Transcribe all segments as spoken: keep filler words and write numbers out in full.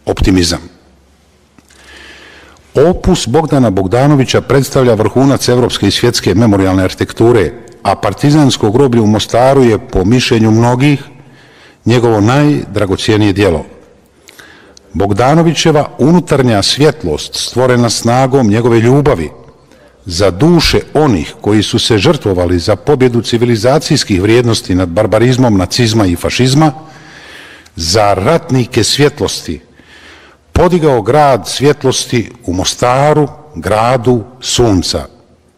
optimizam. Opus Bogdana Bogdanovića predstavlja vrhunac evropske i svjetske memorijalne arhitekture, a partizansko groblje u Mostaru je, po mišljenju mnogih, njegovo najdragocijenije djelo. Bogdanovićeva unutarnja svjetlost, stvorena snagom njegove ljubavi za duše onih koji su se žrtvovali za pobjedu civilizacijskih vrijednosti nad barbarizmom nacizma i fašizma, za ratnike svjetlosti, podigao grad svjetlosti u Mostaru, gradu sunca.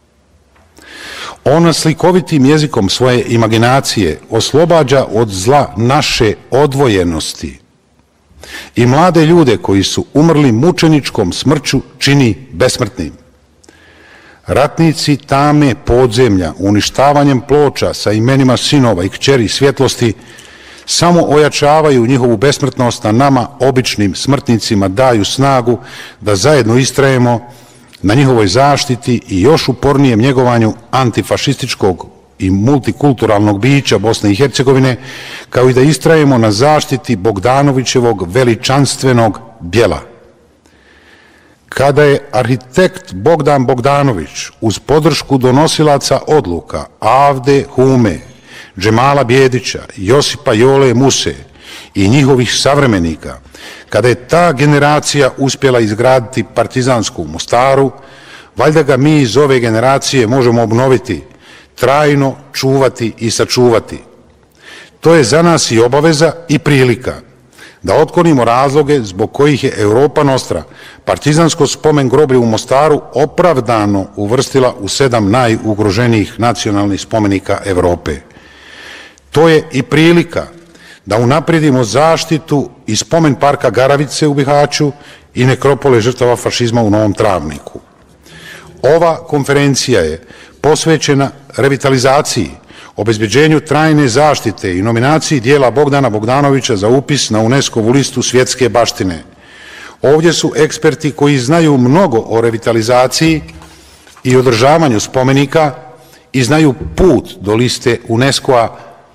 Ona slikovitim jezikom svoje imaginacije oslobađa od zla naše odvojenosti i mlade ljude koji su umrli mučeničkom smrću čini besmrtnim. Ratnici tame podzemlja uništavanjem ploča sa imenima sinova i kćeri svjetlosti samo ojačavaju njihovu besmrtnost, a nama, običnim smrtnicima, daju snagu da zajedno istrajemo na njihovoj zaštiti i još upornijem njegovanju antifašističkog i multikulturalnog bića Bosne i Hercegovine, kao i da istrajemo na zaštiti Bogdanovićevog veličanstvenog djela. Kada je arhitekt Bogdan Bogdanović uz podršku donosilaca odluka Avde Hume, Džemala Bjedića, Josipa Jole Muse i njihovih savremenika, kada je ta generacija uspjela izgraditi partizansku u Mostaru, valjda ga mi iz ove generacije možemo obnoviti, trajno čuvati i sačuvati. To je za nas i obaveza i prilika da otklonimo razloge zbog kojih je Europa Nostra partizansko spomen groblje u Mostaru opravdano uvrstila u sedam najugroženijih nacionalnih spomenika Evrope. To je i prilika da unaprijedimo zaštitu i spomen parka Garavice u Bihaću i nekropole žrtava fašizma u Novom Travniku. Ova konferencija je posvećena revitalizaciji, obezbeđenju trajne zaštite i nominaciji dijela Bogdana Bogdanovića za upis na UNESCO-vu listu svjetske baštine. Ovdje su eksperti koji znaju mnogo o revitalizaciji i održavanju spomenika i znaju put do liste UNESCO-a,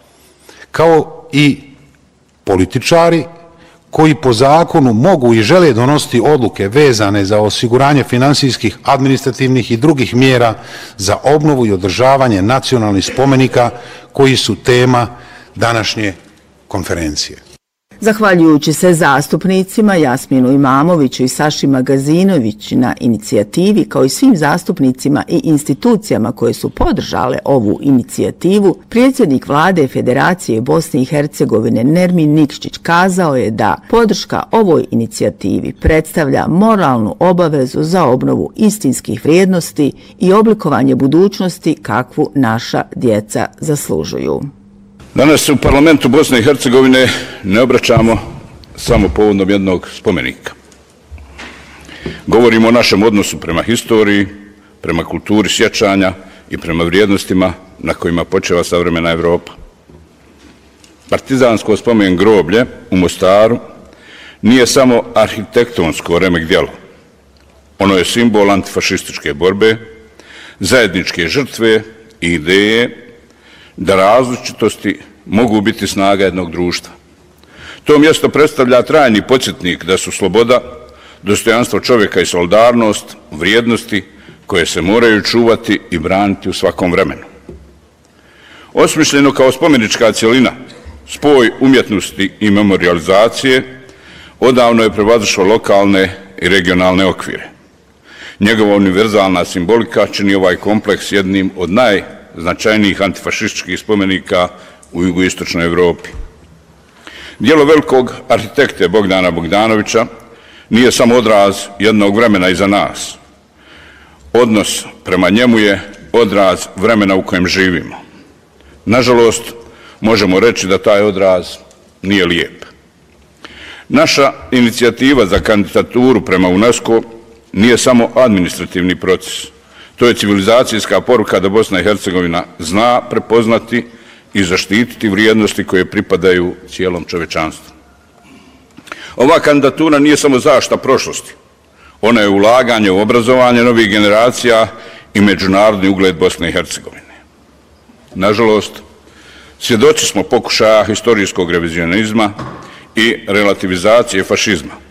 kao i političari koji po zakonu mogu i žele donositi odluke vezane za osiguranje finansijskih, administrativnih i drugih mjera za obnovu i održavanje nacionalnih spomenika koji su tema današnje konferencije. Zahvaljujući se zastupnicima Jasminu Imamoviću i Saši Magazinović na inicijativi, kao i svim zastupnicima i institucijama koje su podržale ovu inicijativu, predsjednik vlade Federacije Bosne i Hercegovine Nermin Nikšić kazao je da podrška ovoj inicijativi predstavlja moralnu obavezu za obnovu istinskih vrijednosti i oblikovanje budućnosti kakvu naša djeca zaslužuju. Danas se u parlamentu Bosne i Hercegovine ne obraćamo samo povodom jednog spomenika. Govorimo o našem odnosu prema historiji, prema kulturi sjećanja i prema vrijednostima na kojima počeva savremena Evropa. Partizansko spomen groblje u Mostaru nije samo arhitektonsko remek djelo. Ono je simbol antifašističke borbe, zajedničke žrtve i ideje da različitosti mogu biti snaga jednog društva. To mjesto predstavlja trajni podsjetnik da su sloboda, dostojanstvo čovjeka i solidarnost vrijednosti koje se moraju čuvati i braniti u svakom vremenu. Osmišljeno kao spomenička cjelina, spoj umjetnosti i memorializacije odavno je prevazišlo lokalne i regionalne okvire. Njegova univerzalna simbolika čini ovaj kompleks jednim od najznačajnijih antifašističkih spomenika u jugoistočnoj Evropi. Djelo velikog arhitekte Bogdana Bogdanovića nije samo odraz jednog vremena iza nas. Odnos prema njemu je odraz vremena u kojem živimo. Nažalost, možemo reći da taj odraz nije lijep. Naša inicijativa za kandidaturu prema UNESCO nije samo administrativni proces. To je civilizacijska poruka da Bosna i Hercegovina zna prepoznati i zaštititi vrijednosti koje pripadaju cijelom čovječanstvu. Ova kandidatura nije samo zaštita prošlosti. Ona je ulaganje u obrazovanje novih generacija i međunarodni ugled Bosne i Hercegovine. Nažalost, svjedoci smo pokušaja historijskog revizionizma i relativizacije fašizma.